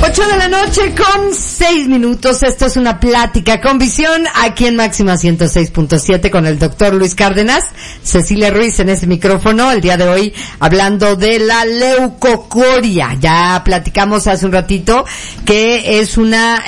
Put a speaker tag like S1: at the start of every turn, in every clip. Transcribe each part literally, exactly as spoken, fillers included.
S1: ocho de la noche con seis minutos. Esto es una plática con visión aquí en Máxima ciento seis punto siete con el doctor Luis Cárdenas, Cecilia Ruiz en ese micrófono. El día de hoy hablando de la leucocoria. Ya platicamos hace un ratito que es una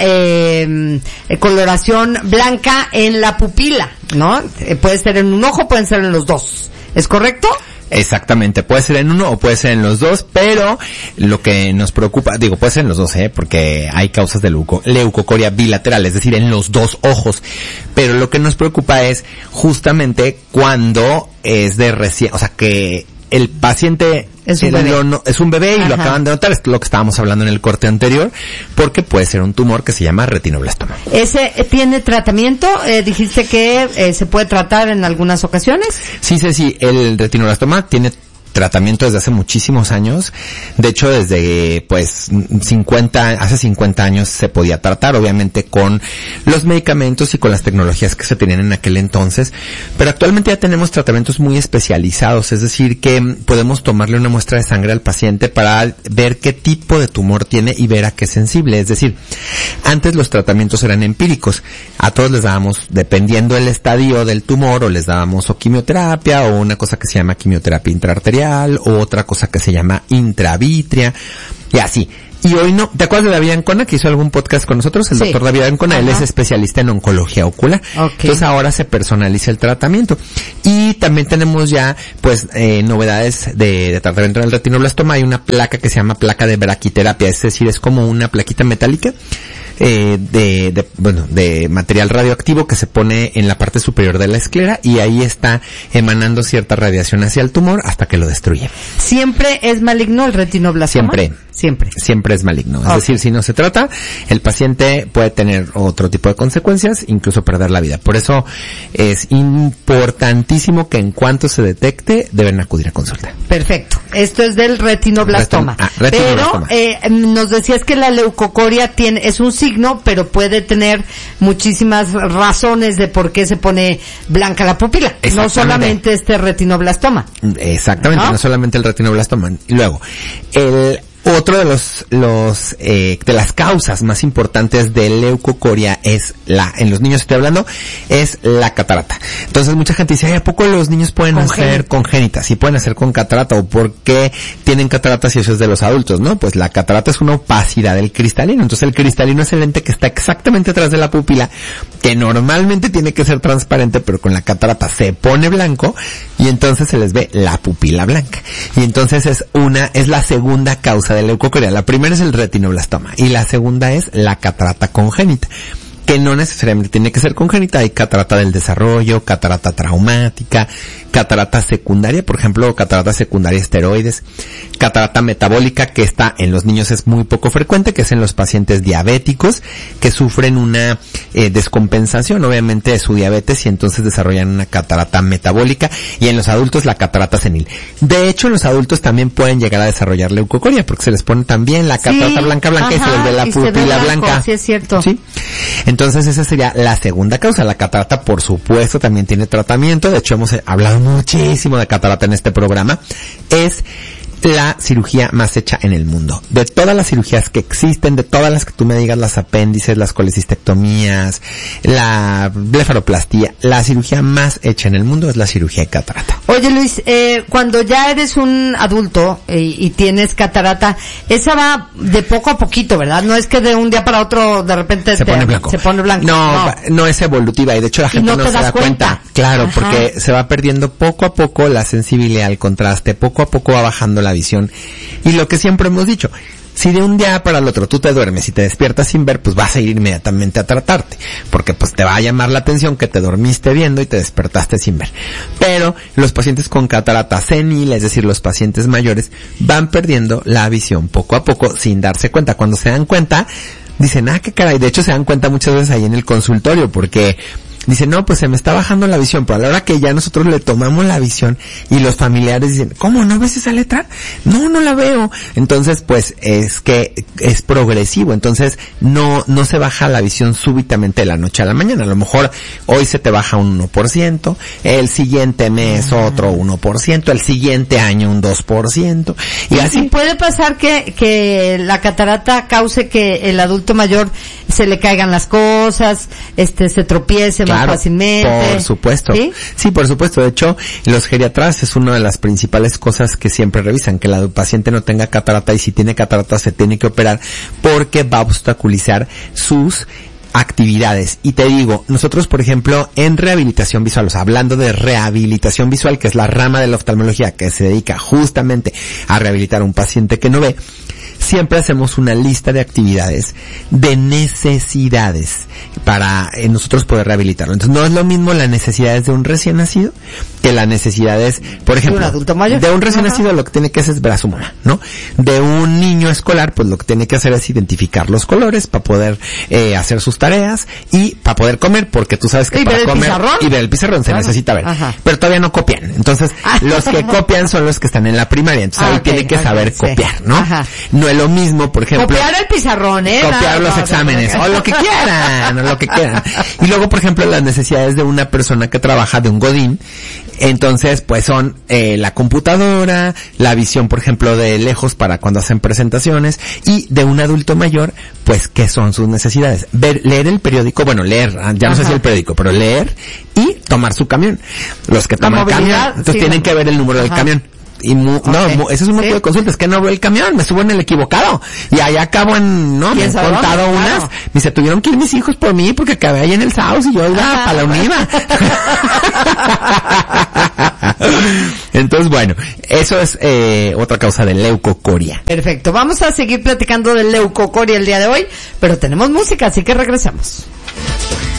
S1: eh, coloración blanca en la pupila, ¿no? Eh, puede ser en un ojo, pueden ser en los dos. ¿Es correcto?
S2: Exactamente, puede ser en uno o puede ser en los dos, pero lo que nos preocupa, digo, puede ser en los dos, eh, porque hay causas de leuco, leucocoria bilateral, es decir, en los dos ojos, pero lo que nos preocupa es justamente cuando es de recién, o sea, que el paciente
S1: es un bebé,
S2: no, es un bebé y
S1: Ajá.
S2: lo acaban de notar, es lo que estábamos hablando en el corte anterior, porque puede ser un tumor que se llama retinoblastoma.
S1: ¿Ese tiene tratamiento? Eh, dijiste que eh, se puede tratar en algunas ocasiones.
S2: Sí, sí, sí, el retinoblastoma tiene tratamiento desde hace muchísimos años. De hecho, desde pues cincuenta, hace cincuenta años se podía tratar, obviamente con los medicamentos y con las tecnologías que se tenían en aquel entonces, pero actualmente ya tenemos tratamientos muy especializados, es decir, que podemos tomarle una muestra de sangre al paciente para ver qué tipo de tumor tiene y ver a qué es sensible. Es decir, antes los tratamientos eran empíricos, a todos les dábamos, dependiendo del estadio del tumor, o les dábamos o quimioterapia o una cosa que se llama quimioterapia intraarterial o otra cosa que se llama intravítrea y así. Y hoy no, ¿te acuerdas de David Ancona que hizo algún podcast con nosotros? El
S1: sí.
S2: doctor David Ancona, Ajá. Él es especialista en oncología ocular.
S1: Okay.
S2: Entonces ahora se personaliza el tratamiento. Y también tenemos ya, pues, eh, novedades de, de tratamiento del retinoblastoma. Hay una placa que se llama placa de braquiterapia, es decir, es como una plaquita metálica eh, de, de, bueno, de material radioactivo que se pone en la parte superior de la esclera y ahí está emanando cierta radiación hacia el tumor hasta que lo destruye.
S1: ¿Siempre es maligno el retinoblastoma?
S2: Siempre.
S1: Siempre.
S2: Siempre es maligno. Es
S1: okay.
S2: decir, si no se trata, el paciente puede tener otro tipo de consecuencias, incluso perder la vida. Por eso es importantísimo que en cuanto se detecte, deben acudir a consulta.
S1: Perfecto. Esto es del retinoblastoma.
S2: Retin- ah, retinoblastoma.
S1: Pero eh, nos decías que la leucocoria tiene es un signo, pero puede tener muchísimas razones de por qué se pone blanca la pupila. No solamente este retinoblastoma.
S2: Exactamente, no, no solamente el retinoblastoma. Y luego, el otro de los, los, eh, de las causas más importantes de leucocoria es la, en los niños estoy hablando, es la catarata. Entonces mucha gente dice, ay, ¿a poco los niños pueden
S1: Congénita.
S2: hacer congénitas? Sí pueden hacer con catarata, o ¿por qué tienen catarata si eso es de los adultos? No, pues la catarata es una opacidad del cristalino. Entonces el cristalino es el lente que está exactamente atrás de la pupila, que normalmente tiene que ser transparente, pero con la catarata se pone blanco y entonces se les ve la pupila blanca. Y entonces es una, es la segunda causa de leucocoria. La primera es el retinoblastoma y la segunda es la catarata congénita, que no necesariamente tiene que ser congénita. Hay catarata del desarrollo, catarata traumática, catarata secundaria, por ejemplo, catarata secundaria esteroides, catarata metabólica, que está en los niños es muy poco frecuente, que es en los pacientes diabéticos que sufren una eh, descompensación obviamente de su diabetes y entonces desarrollan una catarata metabólica, y en los adultos la catarata senil. De hecho, en los adultos también pueden llegar a desarrollar leucocoria porque se les pone también la catarata
S1: sí,
S2: blanca blanca ajá, y se les ve la pupila blanca.
S1: Sí, es cierto.
S2: Sí. Entonces esa sería la segunda causa. La catarata, por supuesto, también tiene tratamiento. De hecho, hemos hablado muchísimo de catarata en este programa. Es la cirugía más hecha en el mundo. De todas las cirugías que existen, de todas las que tú me digas, las apéndices, las colecistectomías, la blefaroplastía, la cirugía más hecha en el mundo es la cirugía de catarata.
S1: Oye, Luis, eh, cuando ya eres un adulto eh, y tienes catarata, esa va de poco a poquito, ¿verdad? No es que de un día para otro de repente
S2: se
S1: te,
S2: pone blanco.
S1: Se pone blanco.
S2: No, no, no es evolutiva, y de hecho la gente
S1: no,
S2: no
S1: te
S2: se
S1: das
S2: da
S1: cuenta.
S2: cuenta. Claro, ajá, porque se va perdiendo poco a poco la sensibilidad al contraste, poco a poco va bajando la visión. Y lo que siempre hemos dicho, si de un día para el otro tú te duermes y te despiertas sin ver, pues vas a ir inmediatamente a tratarte, porque pues te va a llamar la atención que te dormiste viendo y te despertaste sin ver. Pero los pacientes con catarata senil, es decir, los pacientes mayores, van perdiendo la visión poco a poco sin darse cuenta. Cuando se dan cuenta, dicen, ah, qué caray. De hecho, se dan cuenta muchas veces ahí en el consultorio, porque dice, no, pues se me está bajando la visión, pero a la hora que ya nosotros le tomamos la visión y los familiares dicen, ¿cómo no ves esa letra? No, no la veo. Entonces, pues es que es progresivo, entonces no no se baja la visión súbitamente de la noche a la mañana. A lo mejor hoy se te baja un uno por ciento, el siguiente mes otro uno por ciento, el siguiente año un dos por ciento, y así.
S1: ¿Y puede pasar que que la catarata cause que el adulto mayor se le caigan las cosas, este se tropiece
S2: claro,
S1: más fácilmente?
S2: Por supuesto.
S1: ¿Sí?
S2: Sí, por supuesto. De hecho, los geriatras es una de las principales cosas que siempre revisan, que el paciente no tenga catarata, y si tiene catarata se tiene que operar porque va a obstaculizar sus actividades. Y te digo, nosotros por ejemplo en rehabilitación visual, o sea, hablando de rehabilitación visual, que es la rama de la oftalmología que se dedica justamente a rehabilitar a un paciente que no ve, siempre hacemos una lista de actividades, de necesidades para eh, nosotros poder rehabilitarlo. Entonces no es lo mismo las necesidades de un recién nacido que las necesidades, por ejemplo,
S1: de un adulto mayor.
S2: De un recién
S1: Ajá.
S2: nacido lo que tiene que hacer es ver a su mamá, ¿no? De un niño escolar, pues lo que tiene que hacer es identificar los colores para poder eh, hacer sus tareas y para poder comer, porque tú sabes que
S1: y
S2: para
S1: ver el
S2: comer
S1: pizarrón.
S2: y ver el pizarrón se
S1: Ajá.
S2: necesita ver.
S1: Ajá.
S2: Pero todavía no copian. Entonces, los que copian son los que están en la primaria. Entonces
S1: Ah,
S2: ahí
S1: okay,
S2: tiene que
S1: okay,
S2: saber
S1: sí.
S2: copiar, ¿no?
S1: Ajá.
S2: No es lo mismo, por ejemplo,
S1: Copiar el pizarrón, ¿eh?
S2: copiar
S1: No,
S2: los
S1: no,
S2: exámenes,
S1: no, no.
S2: o lo que quieran, o lo que quieran. Y luego, por ejemplo, las necesidades de una persona que trabaja, de un godín, entonces, pues son eh, la computadora, la visión, por ejemplo, de lejos para cuando hacen presentaciones, y de un adulto mayor, pues, ¿qué son sus necesidades? Ver, leer el periódico, bueno, leer, ya no sé si el periódico, pero leer y tomar su camión. Los que toman camión, entonces
S1: sí,
S2: tienen
S1: no.
S2: que ver el número del
S1: Ajá.
S2: camión. Y mu,
S1: Okay.
S2: no, mu, ese es un motivo
S1: ¿Sí?
S2: de consulta, es que no veo el camión, me subo en el equivocado, y allá acabo en, no, me han
S1: sabe
S2: contado
S1: dónde?
S2: unas,
S1: Claro.
S2: me dice, tuvieron que ir mis hijos por mí porque acabé ahí en el Saus y yo iba
S1: Ah.
S2: para la UNIVA. Entonces, bueno, eso es eh, otra causa de leucocoria.
S1: Perfecto, vamos a seguir platicando del leucocoria el día de hoy, pero tenemos música, así que regresamos.